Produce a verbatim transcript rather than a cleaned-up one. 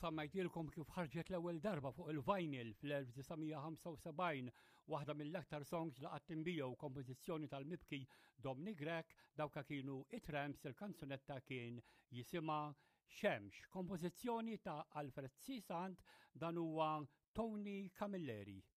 Sammajdilkom kif ħarġet l-ewwel darba fuq il-vinyl fl-1975 waħda mill-aktar songs li qatt tinbija u kompożizzjoni tal-mibki Dominic Grech dawka kienu it-Tramps, il-kanzunetta kien jisimha Xemx, kompożizzjoni ta' Alfred C. Sant dan huwa Tony Camilleri.